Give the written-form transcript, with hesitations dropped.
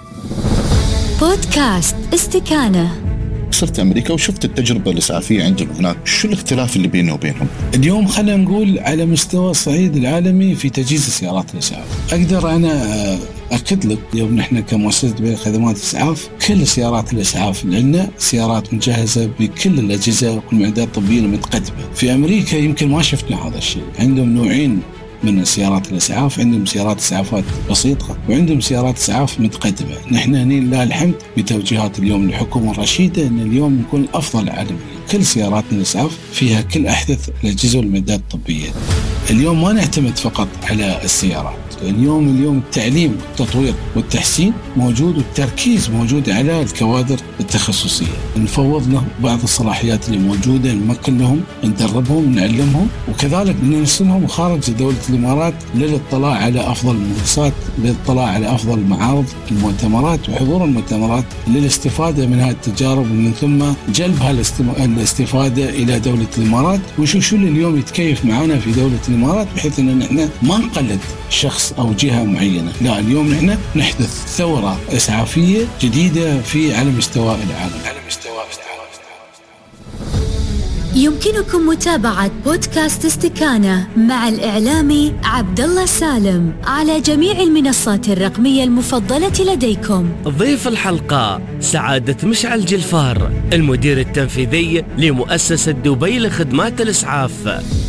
بودكاست استكانة. صرت أمريكا وشفت التجربة الإسعافية عندهم هناك، شو الاختلاف اللي بينه وبينهم؟ اليوم خلينا نقول على مستوى الصعيد العالمي في تجهيز السيارات الإسعاف، أقدر أنا أكد لك اليوم نحن كمؤسسة دبي خدمات إسعاف كل سيارات الإسعاف لنا سيارات مجهزة بكل الأجهزة والمعدات الطبية المتقدمة. في أمريكا يمكن ما شفنا هذا الشيء، عندهم نوعين من سيارات الإسعاف، عندهم سيارات إسعافات بسيطة وعندهم سيارات إسعاف متقدمة. نحن هنا لله الحمد بتوجيهات اليوم الحكومة الرشيدة أن اليوم نكون الأفضل عالميا، كل سياراتنا الإسعاف فيها كل أحدث الأجهزة والمعدات الطبية. اليوم ما نعتمد فقط على السيارات، اليوم التعليم والتطوير والتحسين موجود، والتركيز موجود على الكوادر التخصصية. نفوض لهم بعض الصلاحيات اللي موجودة، نمكن لهم، ندربهم، نعلمهم، وكذلك نرسلهم خارج دولة الإمارات للاطلاع على أفضل المنصات، للاطلاع على أفضل المعارض، المؤتمرات وحضور المؤتمرات للاستفادة من هذه التجارب، ومن ثم جلب الاستفادة إلى دولة الإمارات. وشو اللي اليوم يتكيف معنا في دولة الإمارات، بحيث أن نحن ما نقلد شخص أو جهة معينة، لا، اليوم نحن نحدث ثورة إسعافية جديدة على مستوى العالم. يمكنكم متابعة بودكاست استكانة مع الإعلامي عبد الله سالم على جميع المنصات الرقمية المفضلة لديكم. ضيف الحلقة سعادة مشعل جلفار، المدير التنفيذي لمؤسسة دبي لخدمات الإسعاف.